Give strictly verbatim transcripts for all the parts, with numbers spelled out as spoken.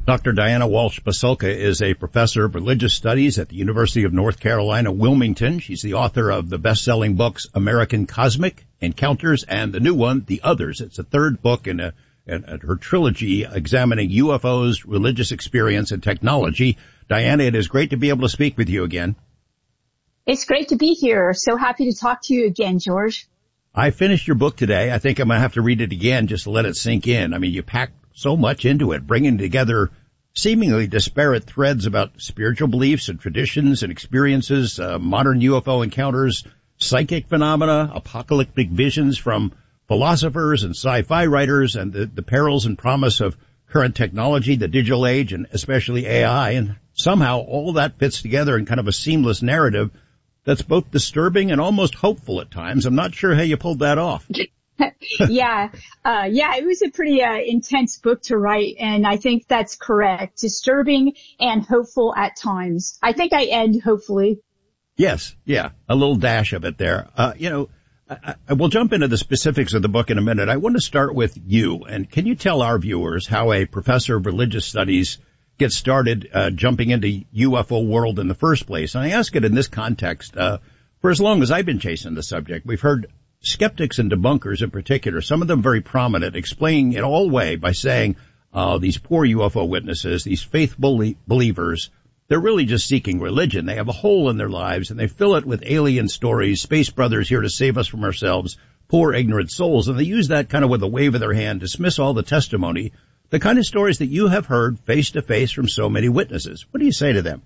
Doctor Diana Walsh-Pasulka is a professor of religious studies at the University of North Carolina, Wilmington. She's the author of the best-selling books American Cosmic, Encounters, and the new one, The Others. It's a third book in, a, in a, her trilogy examining U F Os, religious experience, and technology. Diana, it is great to be able to speak with you again. It's great to be here. So happy to talk to you again, George. I finished your book today. I think I'm going to have to read it again just to let it sink in. I mean, you packed so much into it, bringing together seemingly disparate threads about spiritual beliefs and traditions and experiences, uh, modern U F O encounters, psychic phenomena, apocalyptic visions from philosophers and sci-fi writers, and the, the perils and promise of current technology, the digital age, and especially A I. And somehow all that fits together in kind of a seamless narrative that's both disturbing and almost hopeful at times. I'm not sure how you pulled that off. yeah, uh, yeah, it was a pretty uh, intense book to write, and I think that's correct. Disturbing and hopeful at times. I think I end hopefully. Yes, yeah, a little dash of it there. Uh, you know, I, I will jump into the specifics of the book in a minute. I want to start with you, and can you tell our viewers how a professor of religious studies gets started uh, jumping into U F O world in the first place? And I ask it in this context. Uh, for as long as I've been chasing the subject, we've heard skeptics and debunkers in particular, some of them very prominent, explaining it all away by saying, uh, these poor U F O witnesses, these faithful believers, they're really just seeking religion. They have a hole in their lives and they fill it with alien stories, space brothers here to save us from ourselves, poor ignorant souls. And they use that kind of with a wave of their hand, dismiss all the testimony, the kind of stories that you have heard face to face from so many witnesses. What do you say to them?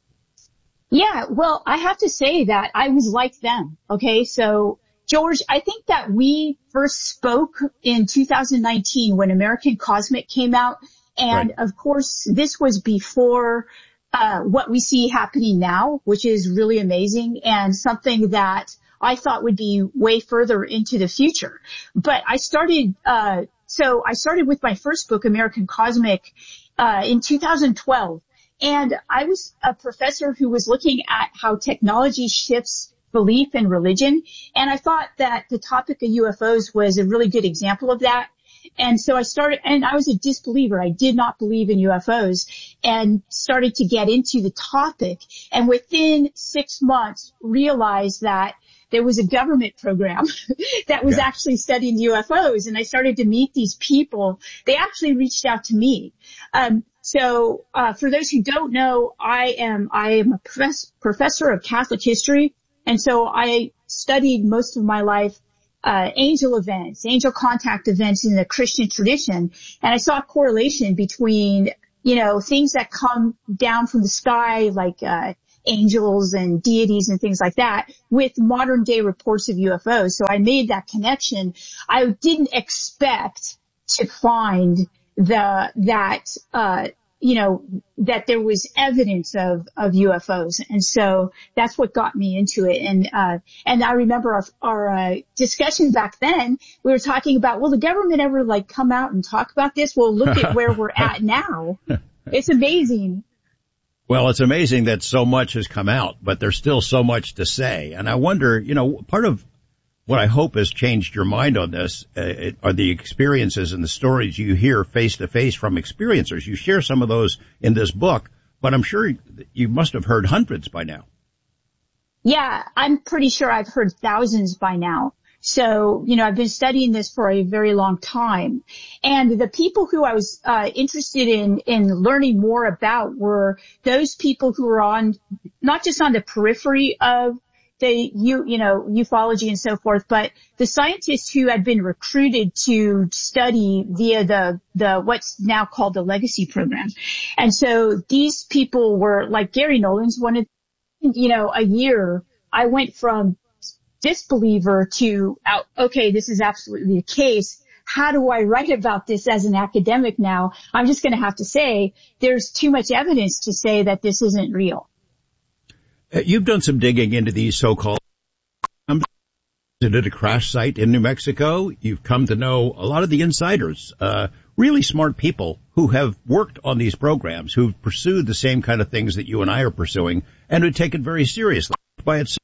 Yeah, well, I have to say that I was like them. Okay, so George, I think that we first spoke in two thousand nineteen when American Cosmic came out. And right. Of course, this was before uh what we see happening now, which is really amazing and something that I thought would be way further into the future. But I started, uh so I started with my first book, American Cosmic, uh in two thousand twelve. And I was a professor who was looking at how technology shifts belief in religion. And I thought that the topic of U F Os was a really good example of that. And so I started, and I was a disbeliever. I did not believe in U F Os and started to get into the topic. And within six months realized that there was a government program that was yeah. actually studying U F Os. And I started to meet these people. They actually reached out to me. Um, so, uh, for those who don't know, I am, I am a profess- professor of Catholic history. And so I studied most of my life, uh, angel events, angel contact events in the Christian tradition. And I saw a correlation between, you know, things that come down from the sky, like, uh, angels and deities and things like that, with modern day reports of U F Os. So I made that connection. I didn't expect to find the, that, uh, you know, that there was evidence of, of U F Os. And so that's what got me into it. And, uh, and I remember our, our, uh, discussion back then, we were talking about, will the government ever like come out and talk about this? Well, look at where we're at now. It's amazing. Well, it's amazing that so much has come out, but there's still so much to say. And I wonder, you know, part of what I hope has changed your mind on this uh, are the experiences and the stories you hear face to face from experiencers. You share some of those in this book, but I'm sure you must have heard hundreds by now. Yeah, I'm pretty sure I've heard thousands by now. So, you know, I've been studying this for a very long time. And the people who I was uh, interested in, in learning more about were those people who were on, not just on the periphery of the, you, you know, ufology and so forth, but the scientists who had been recruited to study via the, the, what's now called the Legacy program. And so these people were like Gary Nolan's one of, you know, a year I went from disbeliever to, okay, this is absolutely the case. How do I write about this as an academic now? I'm just going to have to say there's too much evidence to say that this isn't real. You've done some digging into these so-called, visited a crash site in New Mexico. You've come to know a lot of the insiders, uh, really smart people who have worked on these programs, who've pursued the same kind of things that you and I are pursuing, and who take it very seriously. By itself,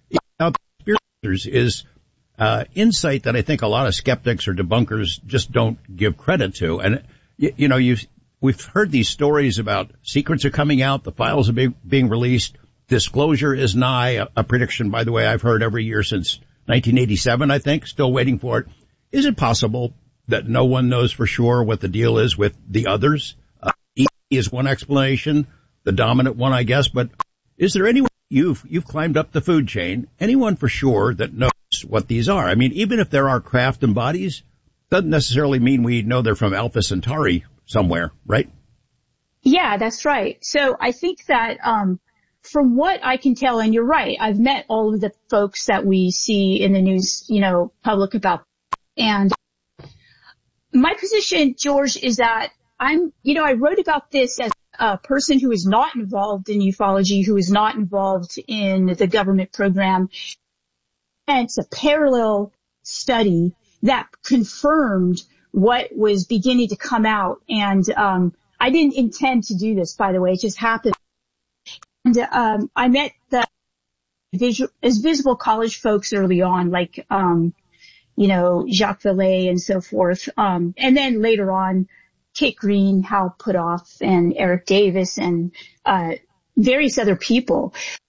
is uh insight that I think a lot of skeptics or debunkers just don't give credit to. And, you, you know, you've we've heard these stories about secrets are coming out, the files are being, being released, disclosure is nigh, a, a prediction, by the way, I've heard every year since nineteen eighty-seven, I think, still waiting for it. Is it possible that no one knows for sure what the deal is with the others? Uh, E is one explanation, the dominant one, I guess, but is there anyone, you've, you've climbed up the food chain, anyone for sure that knows what these are? I mean, even if there are craft and bodies, doesn't necessarily mean we know they're from Alpha Centauri somewhere, right? Yeah, that's right. So I think that, um, from what I can tell, and you're right, I've met all of the folks that we see in the news, you know, public about. And my position, George, is that I'm, you know, I wrote about this as a person who is not involved in ufology, who is not involved in the government program. And it's a parallel study that confirmed what was beginning to come out. And um I didn't intend to do this, by the way. It just happened. And um I met the visual, as visible college folks early on, like, um you know, Jacques Vallée and so forth. Um and then later on, Kate Green, Hal Puthoff, and Eric Davis, and uh various other people.